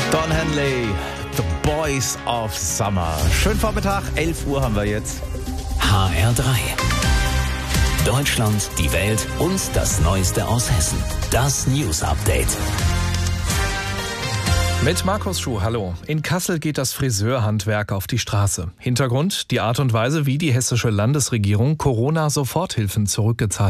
Don Henley, The Boys of Summer. Schönen Vormittag, 11 Uhr haben wir jetzt. HR3. Deutschland, die Welt und das Neueste aus Hessen. Das News Update. Mit Markus Schuh, hallo. In Kassel geht das Friseurhandwerk auf die Straße. Hintergrund: die Art und Weise, wie die hessische Landesregierung Corona-Soforthilfen zurückgezahlt